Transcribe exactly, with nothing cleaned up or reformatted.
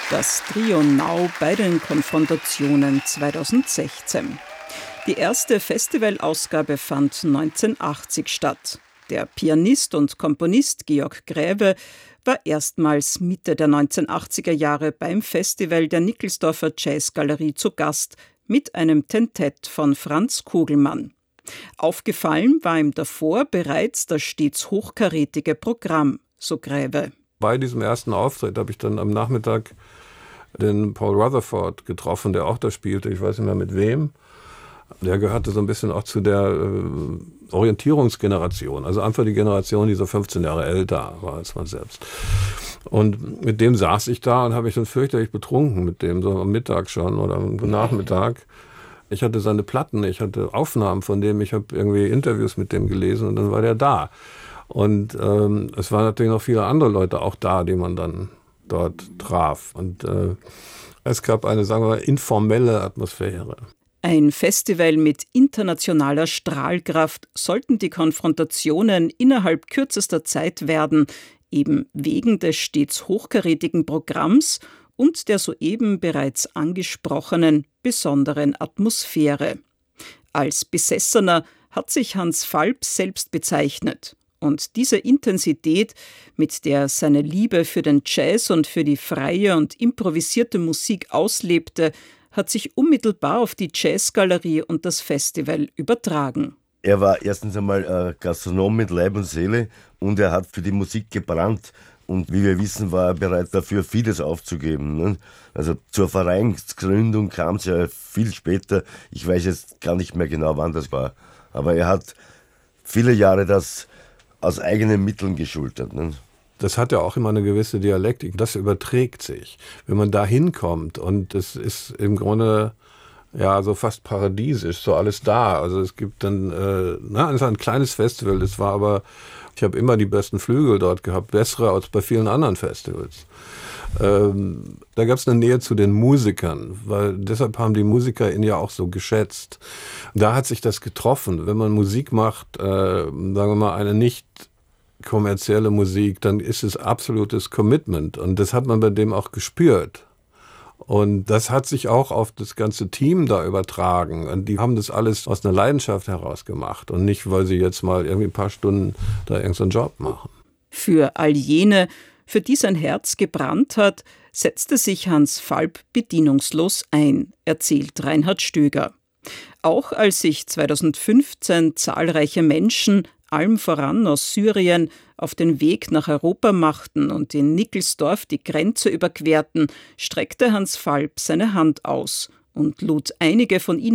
Das Trio Nau bei den Konfrontationen zweitausendsechzehn. Die erste Festivalausgabe fand neunzehnhundertachtzig statt. Der Pianist und Komponist Georg Graewe war erstmals Mitte der neunzehnhundertachtziger Jahre beim Festival der Nickelsdorfer Jazzgalerie zu Gast mit einem Tentett von Franz Kugelmann. Aufgefallen war ihm davor bereits das stets hochkarätige Programm, so Graewe. Bei diesem ersten Auftritt habe ich dann am Nachmittag den Paul Rutherford getroffen, der auch da spielte, ich weiß nicht mehr mit wem. Der gehörte so ein bisschen auch zu der äh, Orientierungsgeneration, also einfach die Generation, die so fünfzehn Jahre älter war als man selbst. Und mit dem saß ich da und habe mich dann fürchterlich betrunken mit dem, so am Mittag schon oder am Nachmittag. Ich hatte seine Platten, ich hatte Aufnahmen von dem, ich habe irgendwie Interviews mit dem gelesen und dann war der da. Und ähm, es waren natürlich noch viele andere Leute auch da, die man dann dort traf. Und äh, es gab eine, sagen wir mal, informelle Atmosphäre. Ein Festival mit internationaler Strahlkraft sollten die Konfrontationen innerhalb kürzester Zeit werden, eben wegen des stets hochkarätigen Programms und der soeben bereits angesprochenen besonderen Atmosphäre. Als Besessener hat sich Hans Falb selbst bezeichnet. Und diese Intensität, mit der seine Liebe für den Jazz und für die freie und improvisierte Musik auslebte, hat sich unmittelbar auf die Jazzgalerie und das Festival übertragen. Er war erstens einmal äh, Gastronom mit Leib und Seele und er hat für die Musik gebrannt. Und wie wir wissen, war er bereit dafür, vieles aufzugeben. Ne? Also zur Vereinsgründung kam es ja viel später. Ich weiß jetzt gar nicht mehr genau, wann das war. Aber er hat viele Jahre das aus eigenen Mitteln geschultert. Ne? Das hat ja auch immer eine gewisse Dialektik. Das überträgt sich. Wenn man da hinkommt und es ist im Grunde ja so fast paradiesisch, so alles da. Also es gibt dann, äh, na, es war ein kleines Festival, das war aber, ich habe immer die besten Flügel dort gehabt, bessere als bei vielen anderen Festivals. Ähm, da gab es eine Nähe zu den Musikern, weil deshalb haben die Musiker ihn ja auch so geschätzt. Da hat sich das getroffen. Wenn man Musik macht, äh, sagen wir mal eine nicht kommerzielle Musik, dann ist es absolutes Commitment und das hat man bei dem auch gespürt. Und das hat sich auch auf das ganze Team da übertragen. Und die haben das alles aus einer Leidenschaft heraus gemacht und nicht, weil sie jetzt mal irgendwie ein paar Stunden da irgendeinen Job machen. Für all jene, für die sein Herz gebrannt hat, setzte sich Hans Falb bedienungslos ein, erzählt Reinhard Stöger. Auch als sich zweitausendfünfzehn zahlreiche Menschen, allem voran aus Syrien, auf den Weg nach Europa machten und in Nickelsdorf die Grenze überquerten, streckte Hans Falb seine Hand aus und lud einige von ihnen